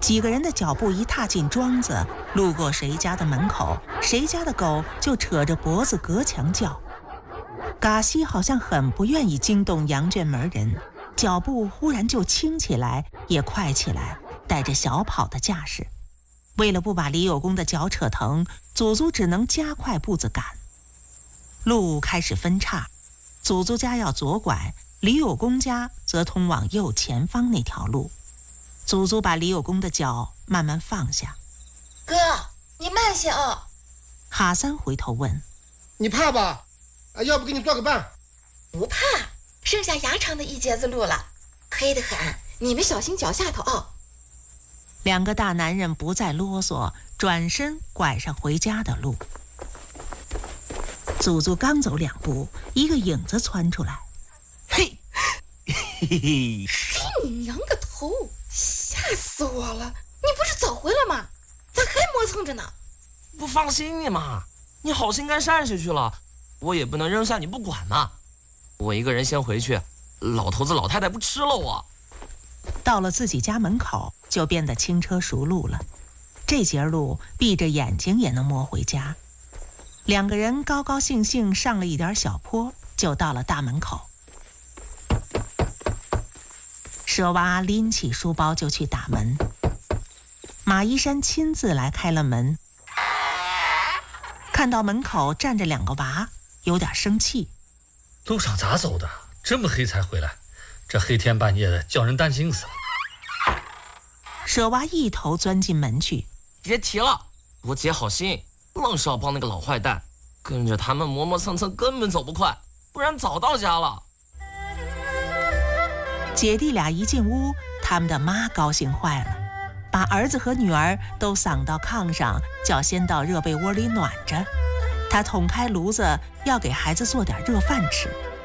几个人的脚步一踏进庄子，路过谁家的门口，谁家的狗就扯着脖子隔墙叫。嘎西好像很不愿意惊动羊圈门人，脚步忽然就轻起来，也快起来，带着小跑的架势。为了不把李有功的脚扯疼，祖祖只能加快步子赶。路开始分岔，祖祖家要左拐，李有功家则通往右前方那条路。祖祖把李有功的脚慢慢放下。 哥，你慢些啊！ 哈三回头问： 你怕吧？要不给你做个伴？ 不怕，剩下牙长的一截子路了，黑得很，你们小心脚下头啊！ 两个大男人不再啰嗦，转身拐上回家的路。祖祖刚走2步，一个影子窜出来。 嘿，嘿嘿， 你娘个头，吓死我了！你不是早回来吗？咋还磨蹭着呢？ 不放心你嘛，你好心肝善事去了，我也不能扔下你不管嘛。我一个人先回去，老头子老太太不吃了我。 到了自己家门口，就变得轻车熟路了。这节路闭着眼睛也能摸回家。两个人高高兴兴上了一点小坡，就到了大门口。舍娃拎起书包就去打门，马一山亲自来开了门。看到门口站着2个娃，有点生气。 路上咋走的？这么黑才回来，这黑天半夜的叫人担心死了。 舍娃一头钻进门去。 别提了，我姐好心，愣是要帮那个老坏蛋，跟着他们磨磨蹭蹭根本走不快，不然早到家了。 姐弟俩一进屋，他们的妈高兴坏了，把儿子和女儿都搡到炕上，叫先到热被窝里暖着。她捅开炉子，要给孩子做点热饭吃。